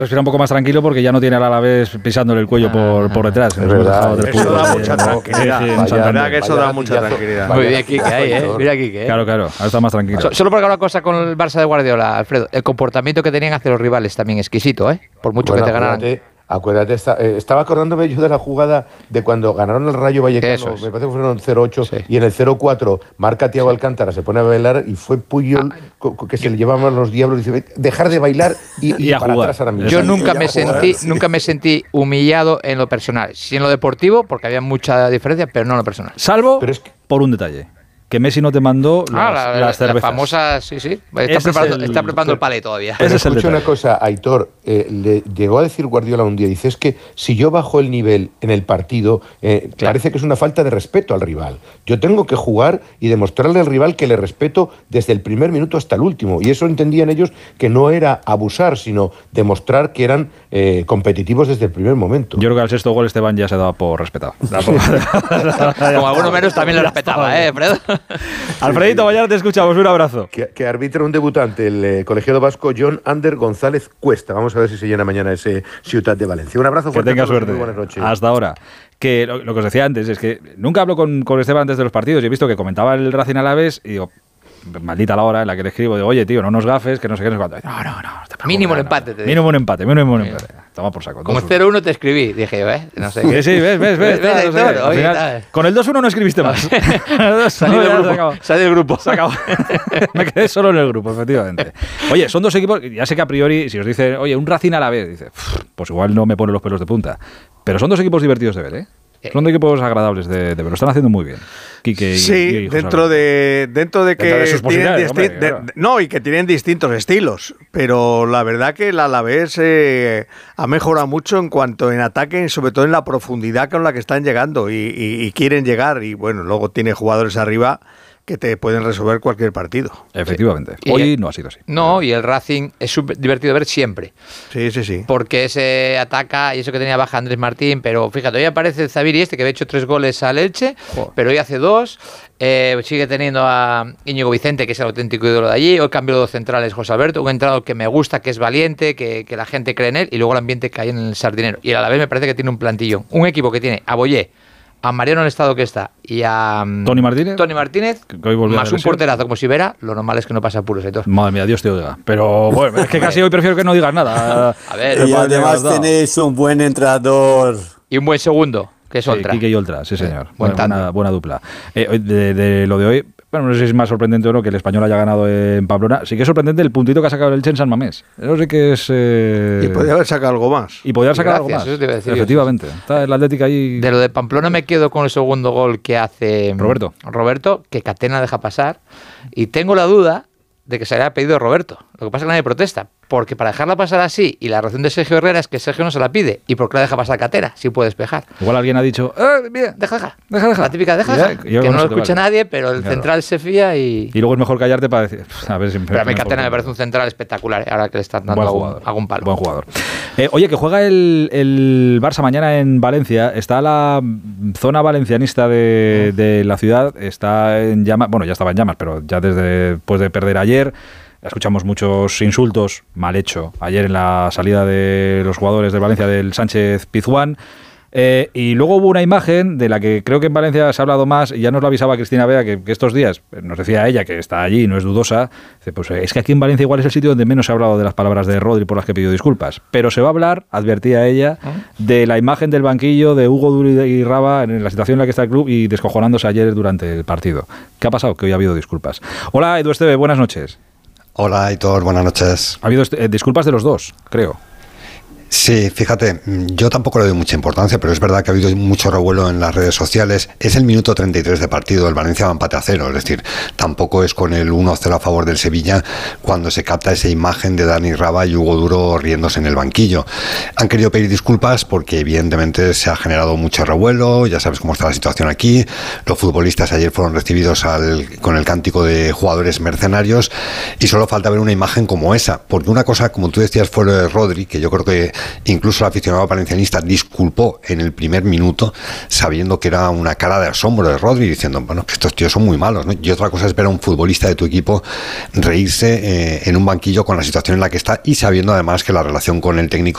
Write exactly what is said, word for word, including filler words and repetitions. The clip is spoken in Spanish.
Respira un poco más tranquilo porque ya no tiene al Alavés pisándole el cuello ah, por, por detrás. Es verdad, eso da mucha tranquilidad. Es verdad que eso da mucha tranquilidad. Muy bien, Quique, ahí, ¿eh? Mira, Quique. ¿eh? Claro, claro, ahora está más tranquilo. So, solo porque una cosa con el Barça de Guardiola, Alfredo, el comportamiento que tenían hacia los rivales también exquisito, ¿eh? Por mucho bueno, que te ganaran. Acuérdate, está, eh, estaba acordándome yo de la jugada de cuando ganaron el Rayo Vallecano, es. me parece que fueron cero ocho, sí. y en el cero cuatro marca Thiago Alcántara, se pone a bailar y fue Puyol ah, que se le llevaban los diablos y dice, dejar de bailar y, y, y a para jugar. Atrás ahora mismo. Yo nunca me, sentí, sí. nunca me sentí humillado en lo personal, sí en lo deportivo, porque había mucha diferencia, pero no en lo personal. Salvo pero es que, por un detalle. Que Messi no te mandó las, ah, la, las cervezas. La famosa, sí, sí. Está Ese preparando, el, está preparando el palé todavía. Pero escucha una cosa, Aitor. Eh, le llegó a decir Guardiola un día, dice, es que si yo bajo el nivel en el partido, eh, claro. parece que es una falta de respeto al rival. Yo tengo que jugar y demostrarle al rival que le respeto desde el primer minuto hasta el último. Y eso entendían ellos que no era abusar, sino demostrar que eran eh, competitivos desde el primer momento. Yo creo que al sexto gol Esteban ya se daba por respetado. Como alguno menos también lo respetaba, ¿eh, Fredo? Alfredito, mañana te escuchamos, un abrazo. Que, que arbitra un debutante, el eh, colegiado vasco John Ander González Cuesta. Vamos a ver si se llena mañana ese Ciutat de Valencia. Un abrazo fuerte. Que tenga a todos, suerte. Muy buenas noches. Hasta ahora. Que lo, lo que os decía antes es que nunca hablo con, con Esteban antes de los partidos y he visto que comentaba el Racing Alavés y digo, maldita la hora en la que le escribo, digo, oye, tío, no nos gafes, que no sé qué, no sé cuánto. No, no, no. Mínimo un empate, te digo. Mínimo un empate, mínimo un empate. Toma por saco. Como cero uno te escribí, dije yo, ¿eh? No sé. Sí, sí, ves, ves, ves. ves, ves, ves al final, con el dos uno no escribiste más. Salí del grupo. Salí del grupo. Se acabó. Me quedé solo en el grupo, efectivamente. Oye, son dos equipos, ya sé que a priori, si os dicen, oye, un Racing a la vez, dice, pues igual no me pone los pelos de punta. Pero son dos equipos divertidos de ver, ¿eh? Son de equipos agradables de, de ver, lo están haciendo muy bien. Quique sí, y, y dentro de dentro de que dentro de sus tienen disti- hombre, de, claro. no y que tienen distintos estilos, pero la verdad que el Alavés eh, ha mejorado mucho en cuanto en ataque, sobre todo en la profundidad con la que están llegando y, y, y quieren llegar y bueno, luego tiene jugadores arriba que te pueden resolver cualquier partido. Efectivamente. Sí. Hoy el, no ha sido así. No, y el Racing es súper divertido de ver siempre. Sí, sí, sí. Porque ese ataca, y eso que tenía baja Andrés Martín, pero fíjate, hoy aparece el Zaviri este, que había hecho tres goles al Elche, oh. pero hoy hace dos. Eh, sigue teniendo a Íñigo Vicente, que es el auténtico ídolo de allí. Hoy cambió los dos centrales, José Alberto, un entrenador que me gusta, que es valiente, que, que la gente cree en él, y luego el ambiente que hay en el Sardinero. Y a la vez me parece que tiene un plantillón. Un equipo que tiene a Boyé, a Mariano en el estado que está y a Tony Martínez, Tony Martínez que hoy más un porterazo como si Vera, lo normal es que no pase apuros y todo. Madre mía, Dios te oiga. Pero bueno, es que casi hoy prefiero que no digas nada. A ver, y además tenéis un buen entrenador. Y un buen segundo, que es Oltra. Sí, Quique y Oltra, sí señor. Sí, buena, buena, buena dupla. Eh, de, de lo de hoy, bueno, no sé si es más sorprendente o no que el Español haya ganado en Pamplona. Sí que es sorprendente el puntito que ha sacado el Elche en San Mamés. Eso sí que es... Eh... Y podría haber sacado algo más. Y podría haber sacado Gracias, algo más. Eso te iba a decir Efectivamente. Yo. Está el Atlético ahí... De lo de Pamplona me quedo con el segundo gol que hace... Roberto. Roberto, que Catena deja pasar. Y tengo la duda de que se le haya pedido a Roberto. Lo que pasa es que nadie protesta. Porque para dejarla pasar así, y la reacción de Sergio Herrera es que Sergio no se la pide. ¿Y por qué la deja pasar Catena? Si puede despejar. Igual alguien ha dicho, eh, mira, deja, deja, deja, deja. La típica deja, ya, deja. Que no lo escucha vale. nadie, pero el claro. central se fía y... Y luego es mejor callarte para decir... A ver si pero a mí Catena me parece un central espectacular, ¿eh? Ahora que le están dando algún, algún palo. Buen jugador. Eh, oye, que juega el, el Barça mañana en Valencia. Está la zona valencianista de, de la ciudad. Está en llamas... Bueno, ya estaba en llamas, pero ya desde después de perder ayer... Escuchamos muchos insultos, mal hecho, ayer en la salida de los jugadores de Valencia del Sánchez Pizjuán. Eh, y luego hubo una imagen de la que creo que en Valencia se ha hablado más, y ya nos lo avisaba Cristina Bea, que, que estos días, nos decía ella que está allí, no es dudosa, dice, pues es que aquí en Valencia igual es el sitio donde menos se ha hablado de las palabras de Rodri por las que pidió disculpas. Pero se va a hablar, advertía ella, de la imagen del banquillo de Hugo Duri y Raba en la situación en la que está el club y descojonándose ayer durante el partido. ¿Qué ha pasado? Que hoy ha habido disculpas. Hola, Edu Esteve, buenas noches. Hola, Aitor, buenas noches. Ha habido eh, disculpas de los dos, creo. Sí, fíjate, yo tampoco le doy mucha importancia, pero es verdad que ha habido mucho revuelo en las redes sociales. Es el minuto treinta y tres de partido, el Valencia va empate a cero, es decir, tampoco es con el uno cero a favor del Sevilla cuando se capta esa imagen de Dani Raba y Hugo Duro riéndose en el banquillo. Han querido pedir disculpas porque evidentemente se ha generado mucho revuelo, ya sabes cómo está la situación aquí. Los futbolistas ayer fueron recibidos al, con el cántico de jugadores mercenarios y solo falta ver una imagen como esa, porque una cosa, como tú decías, fue lo de Rodri, que yo creo que incluso el aficionado valencianista disculpó en el primer minuto sabiendo que era una cara de asombro de Rodri, diciendo, bueno, que estos tíos son muy malos, ¿no? Y otra cosa es ver a un futbolista de tu equipo reírse eh, en un banquillo con la situación en la que está y sabiendo además que la relación con el técnico